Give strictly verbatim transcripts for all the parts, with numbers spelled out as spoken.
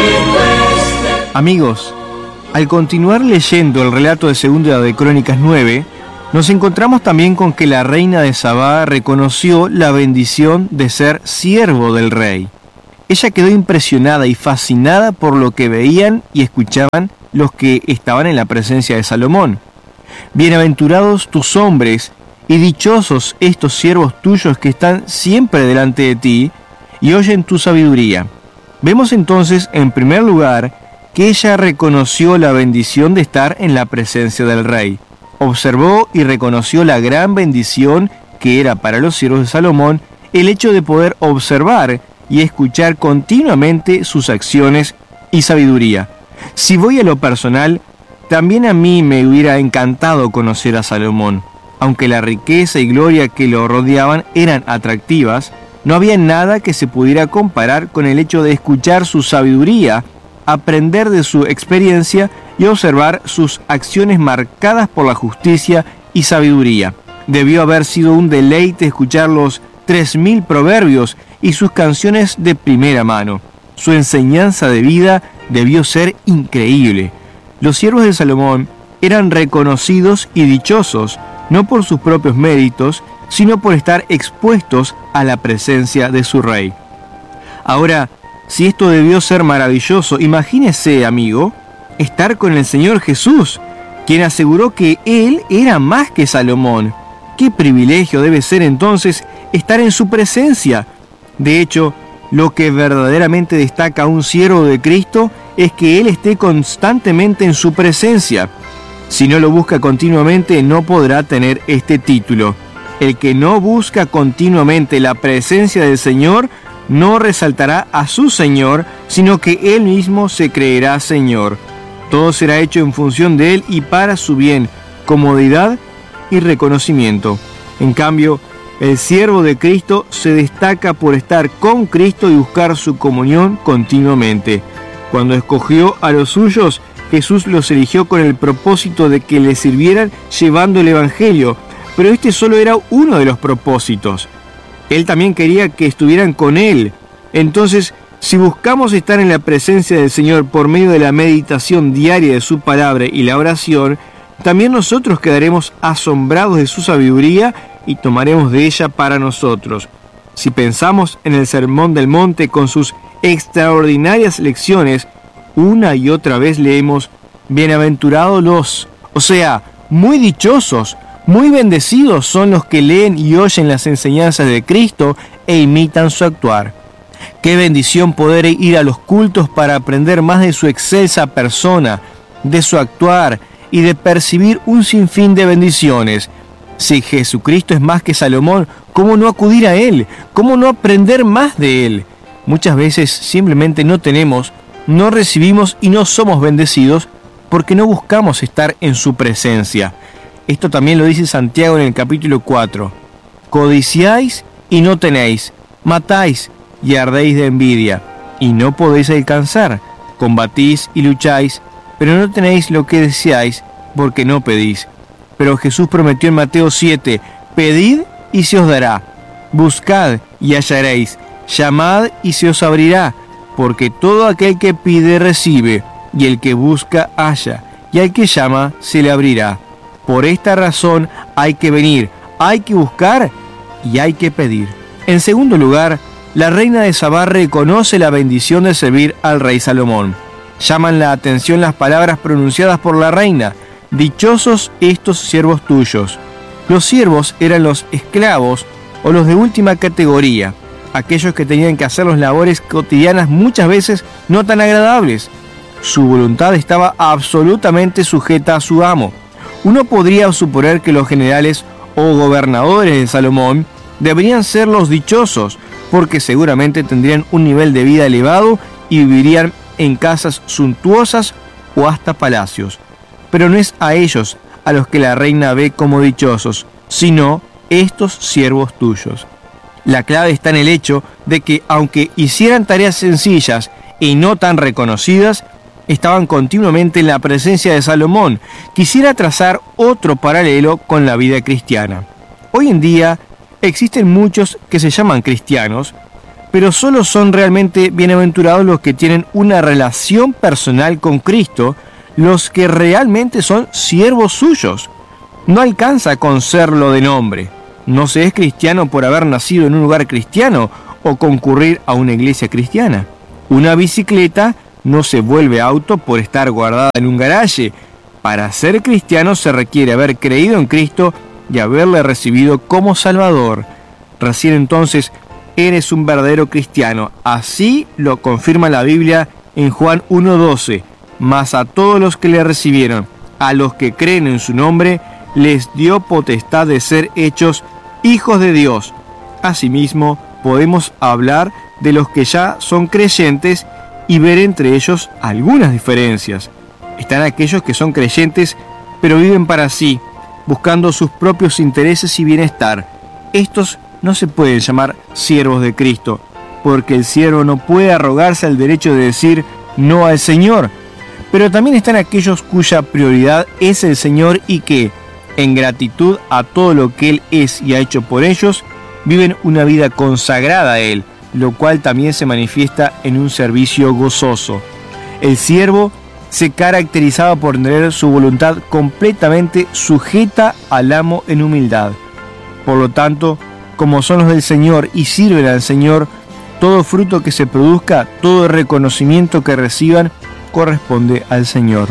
Amigos, al continuar leyendo el relato de Segunda de Crónicas nueve, nos encontramos también con que la reina de Sabá reconoció la bendición de ser siervo del rey. Ella quedó impresionada y fascinada por lo que veían y escuchaban los que estaban en la presencia de Salomón. Bienaventurados tus hombres y dichosos estos siervos tuyos que están siempre delante de ti y oyen tu sabiduría. Vemos entonces, en primer lugar, que ella reconoció la bendición de estar en la presencia del rey. Observó y reconoció la gran bendición que era para los siervos de Salomón el hecho de poder observar y escuchar continuamente sus acciones y sabiduría. Si voy a lo personal, también a mí me hubiera encantado conocer a Salomón. Aunque la riqueza y gloria que lo rodeaban eran atractivas, no había nada que se pudiera comparar con el hecho de escuchar su sabiduría, aprender de su experiencia y observar sus acciones marcadas por la justicia y sabiduría. Debió haber sido un deleite escuchar los tres mil proverbios y sus canciones de primera mano. Su enseñanza de vida debió ser increíble. Los siervos de Salomón eran reconocidos y dichosos, no por sus propios méritos, sino por estar expuestos a la presencia de su rey. Ahora, si esto debió ser maravilloso, imagínese, amigo, estar con el Señor Jesús, quien aseguró que Él era más que Salomón. ¡Qué privilegio debe ser entonces estar en su presencia! De hecho, lo que verdaderamente destaca a un siervo de Cristo es que Él esté constantemente en su presencia. Si no lo busca continuamente, no podrá tener este título. El que no busca continuamente la presencia del Señor no resaltará a su Señor, sino que Él mismo se creerá Señor. Todo será hecho en función de Él y para su bien, comodidad y reconocimiento. En cambio, el siervo de Cristo se destaca por estar con Cristo y buscar su comunión continuamente. Cuando escogió a los suyos, Jesús los eligió con el propósito de que le sirvieran llevando el Evangelio, pero este solo era uno de los propósitos. Él también quería que estuvieran con Él. Entonces, si buscamos estar en la presencia del Señor por medio de la meditación diaria de su palabra y la oración, también nosotros quedaremos asombrados de su sabiduría y tomaremos de ella para nosotros. Si pensamos en el Sermón del Monte con sus extraordinarias lecciones, una y otra vez leemos, bienaventurados los, o sea, muy dichosos, muy bendecidos son los que leen y oyen las enseñanzas de Cristo e imitan su actuar. Qué bendición poder ir a los cultos para aprender más de su excelsa persona, de su actuar y de percibir un sinfín de bendiciones. Si Jesucristo es más que Salomón, ¿cómo no acudir a Él? ¿Cómo no aprender más de Él? Muchas veces simplemente no tenemos, no recibimos y no somos bendecidos porque no buscamos estar en su presencia. Esto también lo dice Santiago en el capítulo cuatro. Codiciáis y no tenéis, matáis y ardéis de envidia, y no podéis alcanzar. Combatís y lucháis, pero no tenéis lo que deseáis, porque no pedís. Pero Jesús prometió en Mateo siete, pedid y se os dará, buscad y hallaréis, llamad y se os abrirá, porque todo aquel que pide recibe, y el que busca halla, y al que llama se le abrirá. Por esta razón hay que venir, hay que buscar y hay que pedir. En segundo lugar, la reina de Sabá reconoce la bendición de servir al rey Salomón. Llaman la atención las palabras pronunciadas por la reina. Dichosos estos siervos tuyos. Los siervos eran los esclavos o los de última categoría, aquellos que tenían que hacer las labores cotidianas muchas veces no tan agradables. Su voluntad estaba absolutamente sujeta a su amo. Uno podría suponer que los generales o gobernadores de Salomón deberían ser los dichosos, porque seguramente tendrían un nivel de vida elevado y vivirían en casas suntuosas o hasta palacios. Pero no es a ellos a los que la reina ve como dichosos, sino estos siervos tuyos. La clave está en el hecho de que, aunque hicieran tareas sencillas y no tan reconocidas, estaban continuamente en la presencia de Salomón. Quisiera trazar otro paralelo con la vida cristiana. Hoy en día existen muchos que se llaman cristianos, pero solo son realmente bienaventurados los que tienen una relación personal con Cristo, los que realmente son siervos suyos. No alcanza con serlo de nombre. No se es cristiano por haber nacido en un lugar cristiano o concurrir a una iglesia cristiana. Una bicicleta no se vuelve auto por estar guardada en un garaje. Para ser cristiano se requiere haber creído en Cristo y haberle recibido como Salvador. Recién entonces eres un verdadero cristiano. Así lo confirma la Biblia en Juan uno doce. Mas a todos los que le recibieron, a los que creen en su nombre, les dio potestad de ser hechos hijos de Dios. Asimismo, podemos hablar de los que ya son creyentes y ver entre ellos algunas diferencias. Están aquellos que son creyentes, pero viven para sí, buscando sus propios intereses y bienestar. Estos no se pueden llamar siervos de Cristo, porque el siervo no puede arrogarse el derecho de decir no al Señor. Pero también están aquellos cuya prioridad es el Señor y que, en gratitud a todo lo que Él es y ha hecho por ellos, viven una vida consagrada a Él, lo cual también se manifiesta en un servicio gozoso. El siervo se caracterizaba por tener su voluntad completamente sujeta al amo en humildad. Por lo tanto, como son los del Señor y sirven al Señor, todo fruto que se produzca, todo reconocimiento que reciban, corresponde al Señor.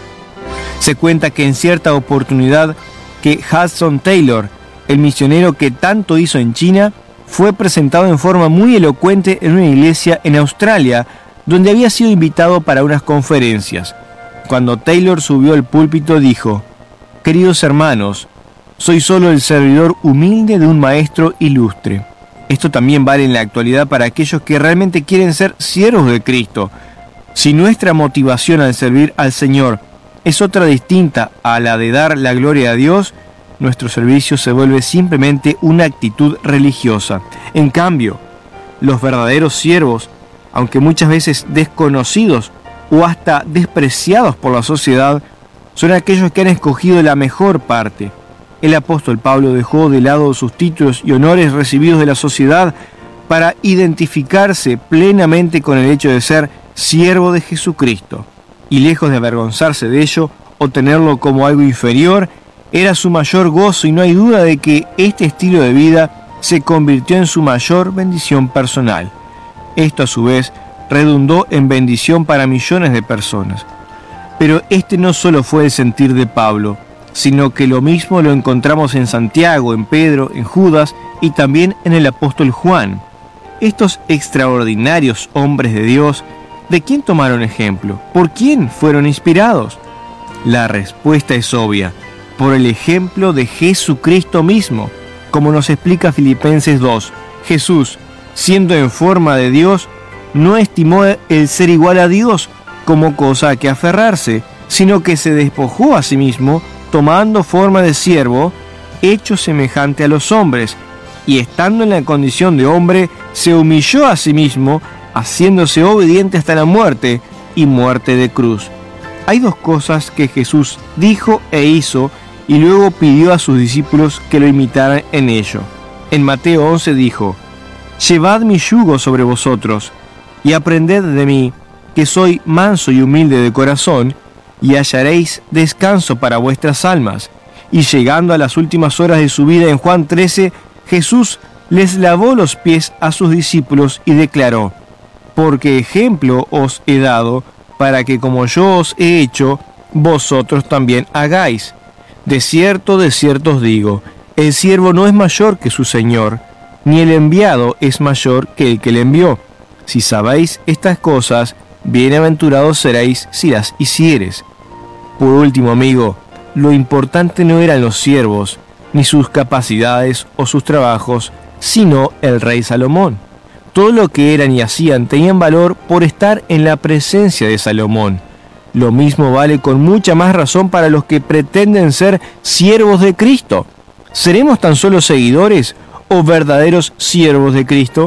Se cuenta que en cierta oportunidad que Hudson Taylor, el misionero que tanto hizo en China, fue presentado en forma muy elocuente en una iglesia en Australia, donde había sido invitado para unas conferencias. Cuando Taylor subió al púlpito dijo: «Queridos hermanos, soy solo el servidor humilde de un maestro ilustre». Esto también vale en la actualidad para aquellos que realmente quieren ser siervos de Cristo. Si nuestra motivación al servir al Señor es otra distinta a la de dar la gloria a Dios, nuestro servicio se vuelve simplemente una actitud religiosa. En cambio, los verdaderos siervos, aunque muchas veces desconocidos o hasta despreciados por la sociedad, son aquellos que han escogido la mejor parte. El apóstol Pablo dejó de lado sus títulos y honores recibidos de la sociedad para identificarse plenamente con el hecho de ser siervo de Jesucristo. Y lejos de avergonzarse de ello o tenerlo como algo inferior, era su mayor gozo y no hay duda de que este estilo de vida se convirtió en su mayor bendición personal. Esto a su vez redundó en bendición para millones de personas. Pero este no solo fue el sentir de Pablo, sino que lo mismo lo encontramos en Santiago, en Pedro, en Judas y también en el apóstol Juan. Estos extraordinarios hombres de Dios, ¿de quién tomaron ejemplo? ¿Por quién fueron inspirados? La respuesta es obvia: por el ejemplo de Jesucristo mismo, como nos explica Filipenses dos. Jesús, siendo en forma de Dios, no estimó el ser igual a Dios como cosa a que aferrarse, sino que se despojó a sí mismo, tomando forma de siervo, hecho semejante a los hombres, y estando en la condición de hombre, se humilló a sí mismo, haciéndose obediente hasta la muerte, y muerte de cruz. Hay dos cosas que Jesús dijo e hizo, y luego pidió a sus discípulos que lo imitaran en ello. En Mateo once dijo: «Llevad mi yugo sobre vosotros, y aprended de mí, que soy manso y humilde de corazón, y hallaréis descanso para vuestras almas». Y llegando a las últimas horas de su vida en Juan trece, Jesús les lavó los pies a sus discípulos y declaró: «Porque ejemplo os he dado, para que como yo os he hecho, vosotros también hagáis. De cierto, de cierto os digo, el siervo no es mayor que su señor, ni el enviado es mayor que el que le envió. Si sabéis estas cosas, bienaventurados seréis si las hicieres». Por último, amigo, lo importante no eran los siervos, ni sus capacidades o sus trabajos, sino el rey Salomón. Todo lo que eran y hacían tenían valor por estar en la presencia de Salomón. Lo mismo vale con mucha más razón para los que pretenden ser siervos de Cristo. ¿Seremos tan solo seguidores o verdaderos siervos de Cristo?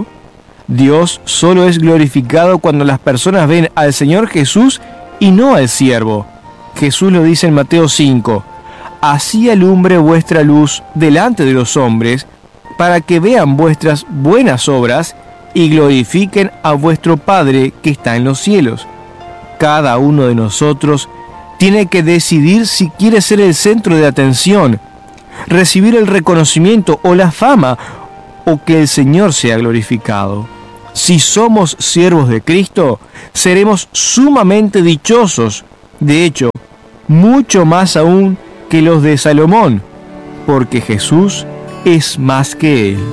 Dios solo es glorificado cuando las personas ven al Señor Jesús y no al siervo. Jesús lo dice en Mateo cinco: «Así alumbre vuestra luz delante de los hombres, para que vean vuestras buenas obras y glorifiquen a vuestro Padre que está en los cielos. Cada uno de nosotros tiene que decidir si quiere ser el centro de atención, recibir el reconocimiento o la fama, o que el Señor sea glorificado. Si somos siervos de Cristo, seremos sumamente dichosos, de hecho, mucho más aún que los de Salomón, porque Jesús es más que Él.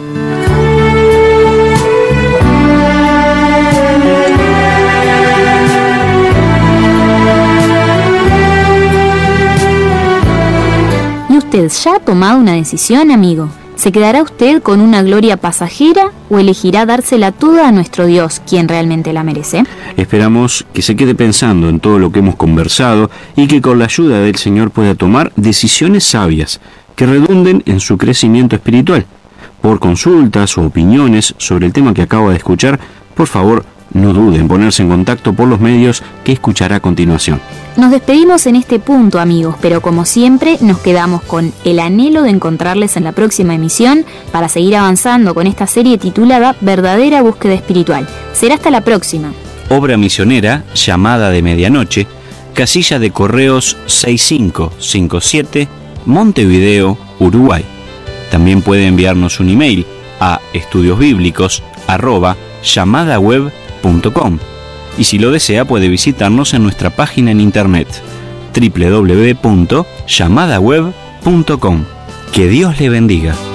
¿Y usted ya ha tomado una decisión, amigo? ¿Se quedará usted con una gloria pasajera o elegirá dársela toda a nuestro Dios, quien realmente la merece? Esperamos que se quede pensando en todo lo que hemos conversado y que con la ayuda del Señor pueda tomar decisiones sabias que redunden en su crecimiento espiritual. Por consultas o opiniones sobre el tema que acaba de escuchar, por favor, no dude en ponerse en contacto por los medios que escuchará a continuación. Nos despedimos en este punto, amigos, pero como siempre nos quedamos con el anhelo de encontrarles en la próxima emisión para seguir avanzando con esta serie titulada Verdadera Búsqueda Espiritual. Será hasta la próxima. Obra misionera, Llamada de Medianoche, casilla de correos seis cinco cinco siete, Montevideo, Uruguay. También puede enviarnos un email a estudiosbíblicos arroba llamadaweb punto com. Y si lo desea puede visitarnos en nuestra página en internet doble u doble u doble u punto llamadaweb punto com. Que Dios le bendiga.